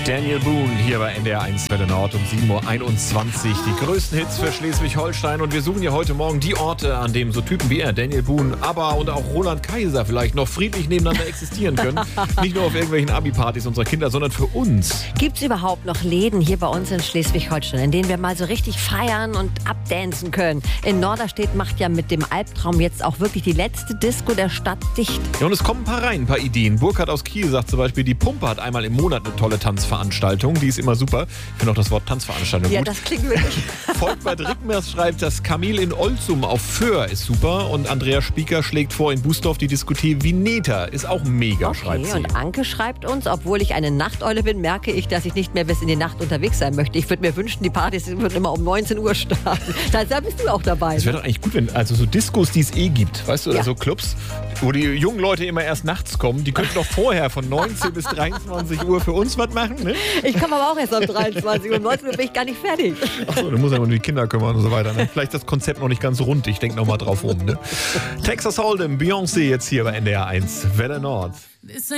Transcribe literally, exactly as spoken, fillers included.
Daniel Boone hier bei N D R eins Welle Nord um sieben Uhr einundzwanzig. Die größten Hits für Schleswig-Holstein. Und wir suchen ja heute Morgen die Orte, an denen so Typen wie er, Daniel Boone, ABBA und auch Roland Kaiser vielleicht noch friedlich nebeneinander existieren können. Nicht nur auf irgendwelchen Abi-Partys unserer Kinder, sondern für uns. Gibt es überhaupt noch Läden hier bei uns in Schleswig-Holstein, in denen wir mal so richtig feiern und abdancen können? In Norderstedt macht ja mit dem Albtraum jetzt auch wirklich die letzte Disco der Stadt dicht. Ja, und es kommen ein paar rein, ein paar Ideen. Burkhard aus Kiel sagt zum Beispiel, die Pumpe hat einmal im Monat eine tolle Tanzveranstaltung. Die ist immer super. Ich finde auch das Wort Tanzveranstaltung Ja, gut. das klingt wirklich. Volkmar Rickmers schreibt, das Kamel in Olzum auf Föhr ist super. Und Andrea Spieker schlägt vor, in Bußdorf die Diskothek Vineta ist auch mega, schreibt Okay, sie. und Anke schreibt uns, obwohl ich eine Nachteule bin, merke ich, dass ich nicht mehr bis in die Nacht unterwegs sein möchte. Ich würde mir wünschen, die Partys würden immer um neunzehn Uhr starten. Da bist du auch dabei. Es wäre doch eigentlich gut, wenn, also so Diskos, die es eh gibt, weißt du, oder Ja. so Clubs, wo die jungen Leute immer erst nachts kommen, die könnten doch vorher von neunzehn bis dreiundzwanzig Uhr für uns was machen, ne? Ich komme aber auch erst um dreiundzwanzig Uhr. Um neunzehn Uhr bin ich gar nicht fertig. Achso, du musst ja um die Kinder kümmern und so weiter, ne? Vielleicht das Konzept noch nicht ganz rund, ich denke noch mal drauf rum, ne? Texas Hold'em, Beyoncé jetzt hier bei N D R eins Welle Nord.